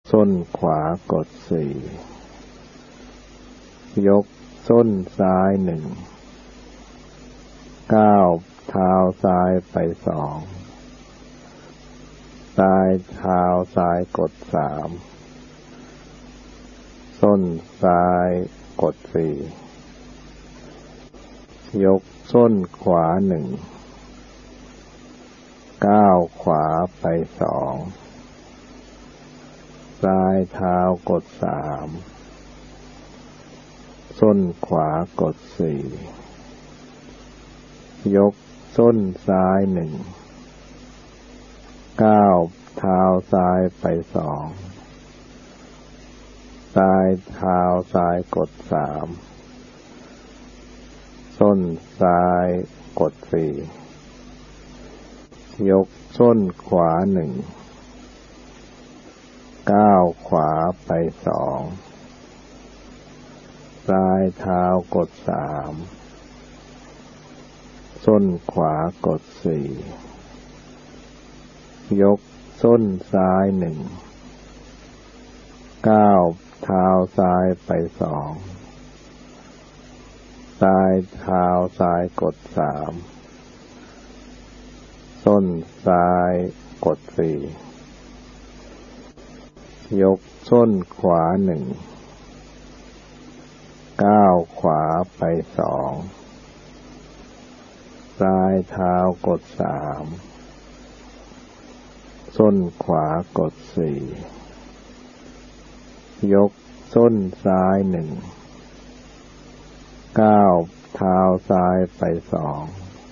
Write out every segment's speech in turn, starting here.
ส้นขวากดสี่ยกส้นซ้ายหนึ่งก้าวเท้าซ้ายไปสองปลายเท้าซ้ายกดสามส้นซ้ายกดสี่ยกส้นขวาหนึ่งก้าวขวาไปสองปลายเท้ากดสามส้นขวากดสี่ยกส้นซ้ายหนึ่งก้าวเท้าซ้ายไปสองปลายเท้าซ้ายกดสามส้นซ้ายกดสี่ยกส้นขวาหนึ่งก้าวขวาไปสองปลายเท้ากดสามส้นขวากดสี่ยกส้นซ้ายหนึ่งก้าวเท้าซ้ายไปสองปลายเท้าซ้ายกดสามส้นซ้ายกดสี่ยกส้นขวาหนึ่งก้าวขวาไปสองปลายเท้ากดสามส้นขวากดสี่ยกส้นซ้ายหนึ่งก้าวเท้าซ้ายไปสอง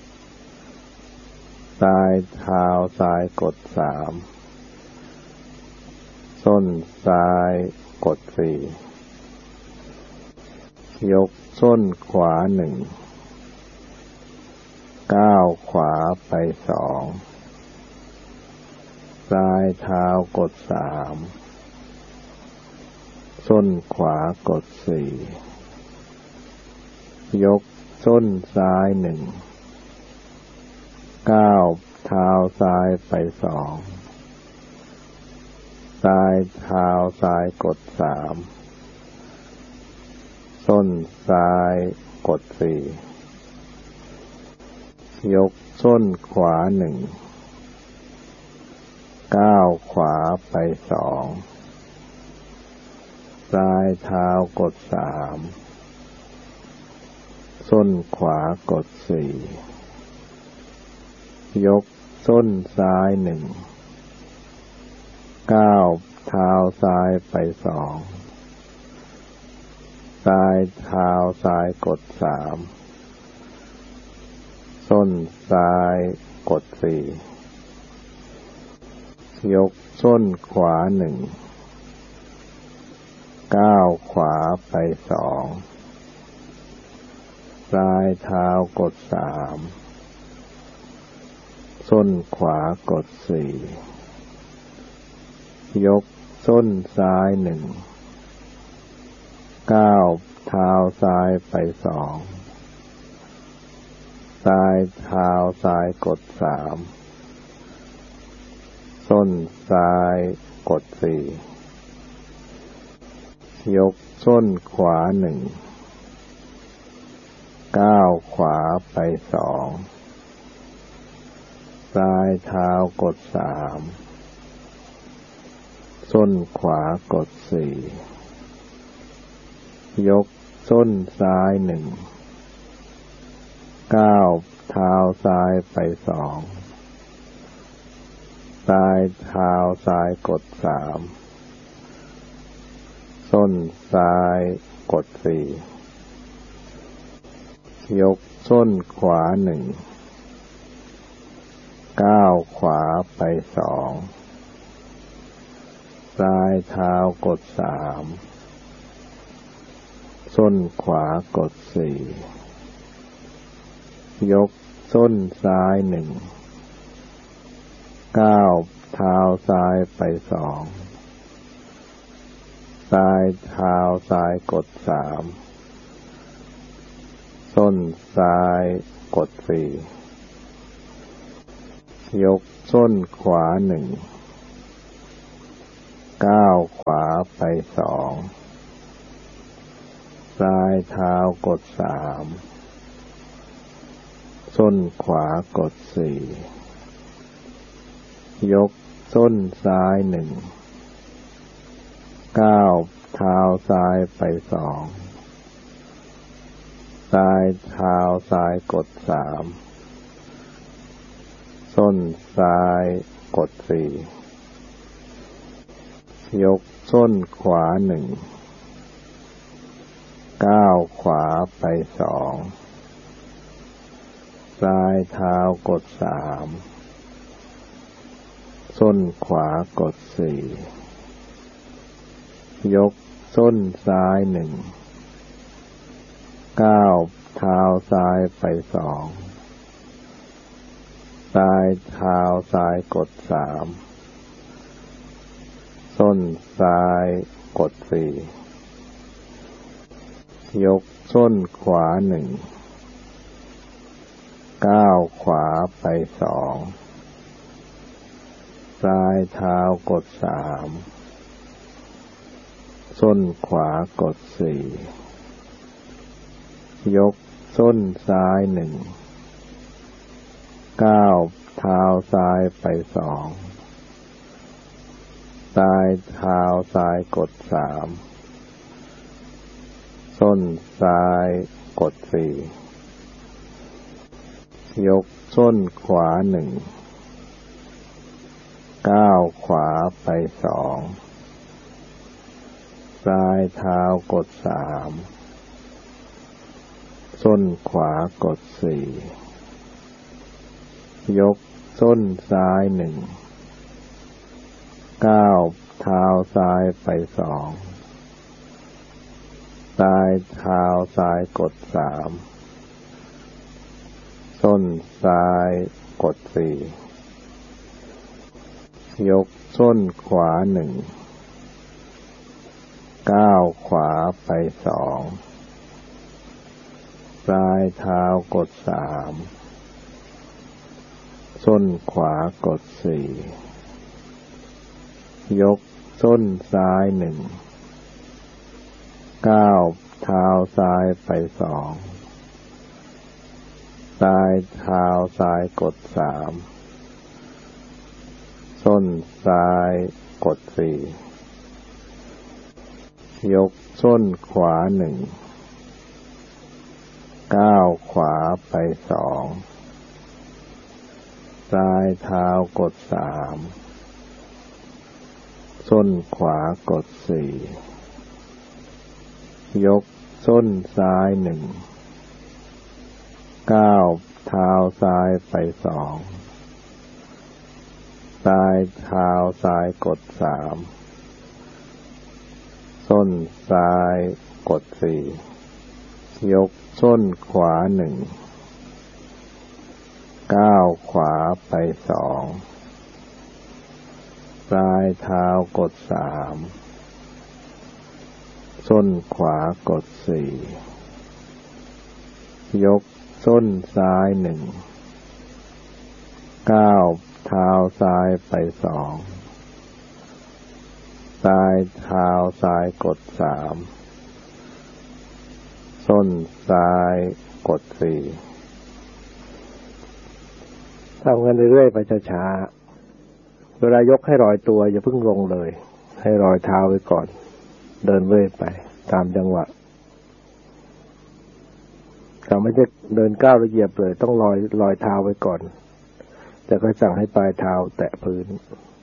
ปลายเท้าซ้ายกดสามส้นซ้ายกดสี่ยกส้นขวาหนึ่งก้าวขวาไปสองปลายเท้ากดสามส้นขวากดสี่ยกส้นซ้ายหนึ่งก้าวเท้าซ้ายไปสองปลายเท้าซ้ายกดสามส้นซ้ายกดสี่ยกส้นขวาหนึ่งก้าวขวาไปสองปลายเท้ากดสามส้นขวากดสี่ยกส้นซ้ายหนึ่งก้าวเท้าซ้ายไปสองปลายเท้าซ้ายกดสามส้นซ้ายกดสี่ยกส้นขวาหนึ่งก้าวขวาไปสองปลายเท้ากดสามส้นขวากดสี่ยกส้นซ้ายหนึ่งก้าวเท้าซ้ายไปสองปลายเท้าซ้ายกดสามส้นซ้ายกดสี่ยกส้นขวาหนึ่งก้าวขวาไปสองปลายเท้ากดสามส้นขวากดสี่ยกส้นซ้ายหนึ่งก้าวเท้าซ้ายไปสองปลายเท้าซ้ายกดสามส้นซ้ายกดสี่ยกส้นขวาหนึ่งก้าวขวาไปสองปลายเท้ากดสามส้นขวากดสี่ยกส้นซ้ายหนึ่งก้าวเท้าซ้ายไปสองปลายเท้าซ้ายกดสามส้นซ้ายกดสี่ยกส้นขวาหนึ่งก้าวขวาไป2ปลายเท้ากด3ส้นขวากด4ยกส้นซ้าย1ก้าวเท้าซ้ายไป2ปลายเท้าซ้ายกด3ส้นซ้ายกด4ยกส้นขวา1ก้าวขวาไป2ปลายเท้ากด3ส้นขวากด4ยกส้นซ้าย1ก้าวเท้าซ้ายไป2ปลายเท้าซ้ายกด3ส้นซ้ายกด4ยกส้นขวา1ก้าวขวาไป2ปลายเท้ากด3ส้นขวากด4ยกส้นซ้าย1ก้าวเท้าซ้ายไป2ปลายเท้าซ้ายกด3ส้นซ้ายกด4ยกส้นขวา1ก้าวขวาไป2ปลายเท้ากด3ส้นขวากด4ยกส้นซ้าย1ก้าวเท้าซ้ายไป2ปลายเท้าซ้ายกด3ส้นซ้ายกด4ยกส้นขวา1ก้าวขวาไป2ปลายเท้ากด3ส้นขวากด4ยกส้นซ้าย1ก้าวเท้าซ้ายไป2ปลายเท้าซ้ายกด3ส้นซ้ายกด4ยกส้นขวา1ก้าวขวาไป2ปลายเท้ากด3ส้นขวากด4ยกส้นซ้าย1ก้าวเท้าซ้ายไป2ปลายเท้าซ้ายกด3ส้นซ้ายกด4ยกส้นขวา1ก้าวขวาไป2ปลายเท้ากด3ส้นขวากด4ยกส้นซ้าย1ก้าวเท้าซ้ายไป2ปลายเท้าซ้ายกด3ส้นซ้ายกด4ทำกันเรื่อยๆไปช้าๆเวลายกให้ลอยตัวอย่าเพิ่งลงเลยให้ลอยเท้าไว้ก่อนเดินเรื่อยไปตามจังหวะเราไม่ใช่เดินก้าวแล้วเหยียบเลยต้องลอยเท้าไว้ก่อนแต่ก็สั่งให้ปลายเท้าแตะพื้น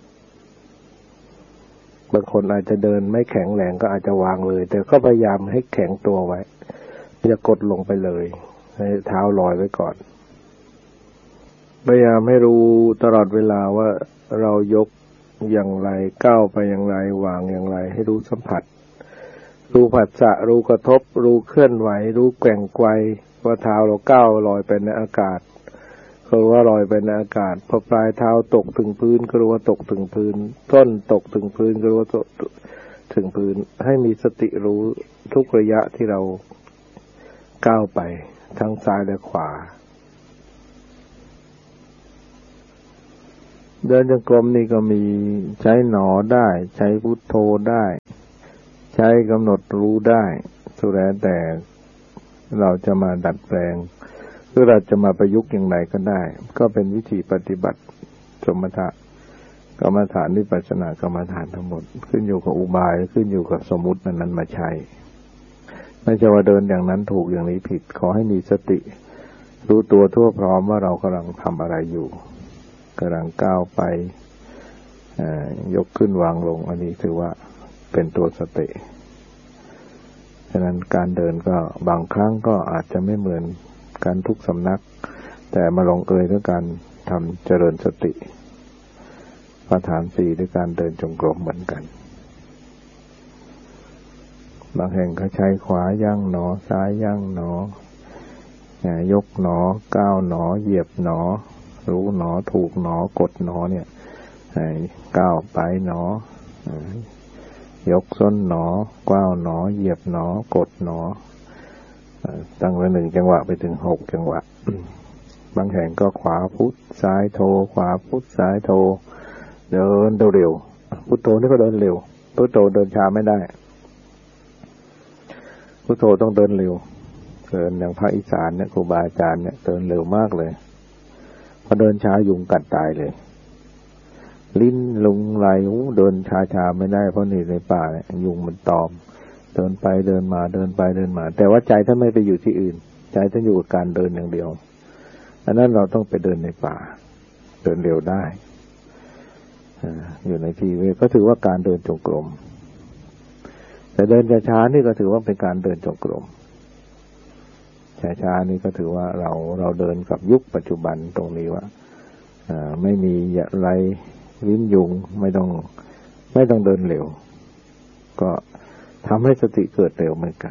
บางคนอาจจะเดินไม่แข็งแรงก็อาจจะวางเลยแต่ก็พยายามให้แข็งตัวไว้อย่ากดลงไปเลยให้เท้าลอยไว้ก่อนพยายามให้รู้ตลอดเวลาว่าเรายกอย่างไรก้าวไปอย่างไรวางอย่างไรให้รู้สัมผัสรู้ผัสสะรู้กระทบรู้เคลื่อนไหวรู้แกว่งไกวว่าเท้าเราก้าวลอยไปในอากาศก็รู้ว่าลอยไปในอากาศพอปลายเท้าตกถึงพื้นก็รู้ว่าตกถึงพื้นต้นตกถึงพื้นก็รู้ว่าตกถึงพื้นให้มีสติรู้ทุกระยะที่เราก้าวไปทั้งซ้ายและขวาเดินจงกรมนี่ก็มีใช้หนอได้ใช้พุทโธได้ใช้กำหนดรู้ได้สุดแล้วแต่เราจะมาดัดแปลงหรือเราจะมาประยุกต์อย่างไรก็ได้ก็เป็นวิธีปฏิบัติสมถะกรรมฐานวิปัสสนากรรมฐานทั้งหมดขึ้นอยู่กับอุบายขึ้นอยู่กับสมมุตินั้นมาใช้ไม่ใช่ว่าเดินอย่างนั้นถูกอย่างนี้ผิดขอให้มีสติรู้ตัวทั่วพร้อมว่าเรากำลังทำอะไรอยู่กำลังก้าวไปยกขึ้นวางลงอันนี้ถือว่าเป็นตัวสติฉะนั้นการเดินก็บางครั้งก็อาจจะไม่เหมือนกันทุกสำนักแต่มาลงเอยด้วยการทำเจริญสติประฐานสี่ด้วยการเดินจงกรมเหมือนกันบางแห่งเขาใช้ขวาย่างหนอซ้ายย่างหนอยกหนอก้าวหนอเหยียบหนอรู้หนอถูกหนอกดหนอเนี่ยก้าวไปหนอยกส้นหนอก้าวหนอเหยียบหนอกดหนอตั้งแต่1จังหวะไปถึง6จังหวะบางแห่งก็ขวาพุทซ้ายโทขวาพุทซ้ายโทเดินเร็วๆพุทโธนี่ก็เดินเร็วพุทโธเดินช้าไม่ได้พุทโธต้องเดินเร็วเดินอย่างภาคอีสานเนี่ยครูบาอาจารย์เนี่ยเดินเร็วมากเลยพอเดินช้ายุงกัดตายเลยลิ้นลุงไหลเดินช้าๆไม่ได้เพราะนี่ในป่าเนี่ยยุงมันตอมเดินไปเดินมาเดินไปเดินมาแต่ว่าใจท่านไม่ไปอยู่ที่อื่นใจท่านอยู่กับการเดินอย่างเดียวอันนั้นเราต้องไปเดินในป่าเดินเร็วได้อยู่ในที่เวก็ถือว่าการเดินจงกรมแต่เดินช้าๆนี่ก็ถือว่าเป็นการเดินจงกรมช้าๆนี่ก็ถือว่าเราเดินกับยุคปัจจุบันตรงนี้ว่าไม่มีอะไรลิ้นยุงไม่ต้องเดินเร็วก็ทำให้สติเกิดเร็วเหมือนกัน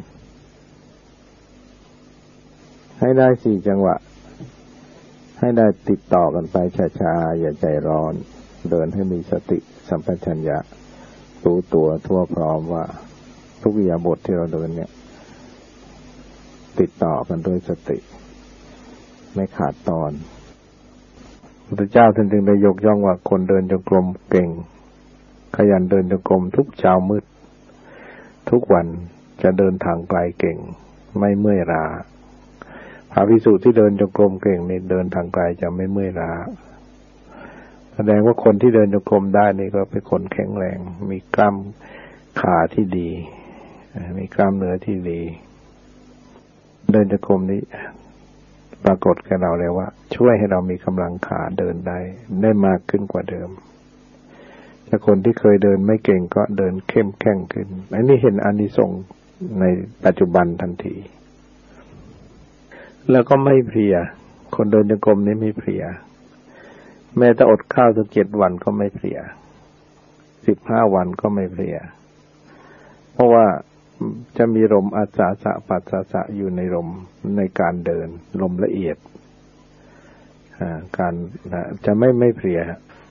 ให้ได้4จังหวะให้ได้ติดต่อกันไปช้าๆอย่าใจร้อนเดินให้มีสติสัมปชัญญะรู้ตัวทั่วพร้อมว่าทุกอิริยาบถที่เราเดินเนี่ยติดต่อกันด้วยสติไม่ขาดตอนพระพุทธเจ้าท่านจึงได้ยกย่องว่าคนเดินจงกรมเก่งขยันเดินจงกรมทุกเช้ามืดทุกวันจะเดินทางไกลเก่งไม่เมื่อยล้าพระภิกษุที่เดินจงกรมเก่งนี่เดินทางไกลจะไม่เมื่อยล้าแสดงว่าคนที่เดินจงกรมได้นี่ก็เป็นคนแข็งแรงมีกล้ามขาที่ดีมีกล้ามเนื้อที่ดีเดินจงกรมนี้ปรากฏแก่เราเลยว่าช่วยให้เรามีกำลังขาเดินได้มากขึ้นกว่าเดิมถ้าคนที่เคยเดินไม่เก่งก็เดินเข้มแข็งขึ้นอันนี้เห็นอานิสงส์ในปัจจุบันทันทีแล้วก็ไม่เพลียคนเดินจงกรมนี้ไม่เพลียแม้แต่อดข้าวสัก7 วันก็ไม่เพลีย15 วันก็ไม่เพลียเพราะว่าจะมีลมอาสาสะปัสสะสะอยู่ในลมในการเดินลมละเอียดการจะไม่เพลีย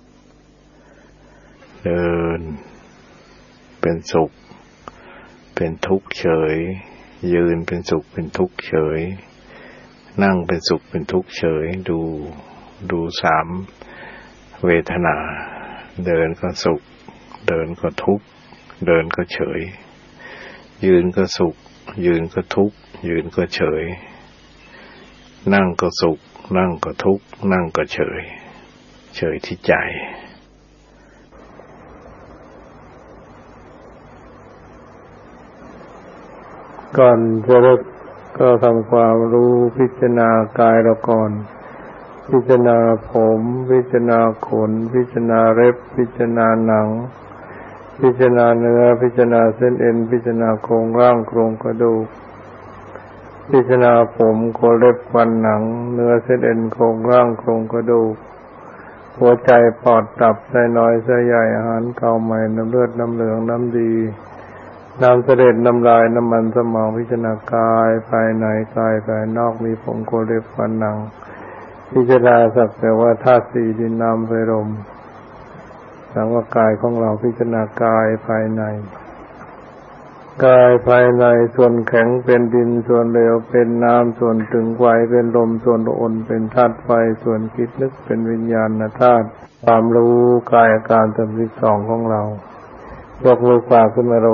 เดินเป็นสุขเป็นทุกข์เฉยยืนเป็นสุขเป็นทุกข์เฉยนั่งเป็นสุขเป็นทุกข์เฉยดู3เวทนาเดินก็สุขเดินก็ทุกข์เดินก็เฉยยืนก็สุขยืนก็ทุกข์ยืนก็เฉยนั่งก็สุขนั่งก็ทุกข์นั่งก็เฉยที่ใจก่อนจะเริ่มก็ทำความรู้พิจารณากายเราก่อนพิจารณาผมพิจารณาขนพิจารณาเล็บพิจารณาหนังพิจารณาเนื้อพิจารณาเส้นเอ็นพิจารณาโครงร่างโครงกระดูกพิจารณาผมขนเล็บฟันหนังเนื้อเส้นเอ็นโครงร่างโครงกระดูกหัวใจปอดตับไส้น้อยไส้ใหญ่อาหารเก่าใหม่น้ำเลือดน้ำเหลืองน้ำดีน้ำเสด็จน้ำลายน้ำมันสมองพิจารณากายภายในกายภายนอกมีผมขนเล็บฟันหนังพิจารณาสักแต่ว่าธาตุสี่ดินน้ำไฟลมสังวรกายของเราพิจารณากายภายในกายภายในส่วนแข็งเป็นดินส่วนเหลวเป็นน้ำส่วนถึงไฟเป็นลมส่วนอ่อนเป็นธาตุไฟส่วนคิดนึกเป็นวิญญาณธาตุความรู้กายอาการ32ของเรายกมือฝากขึ้นมา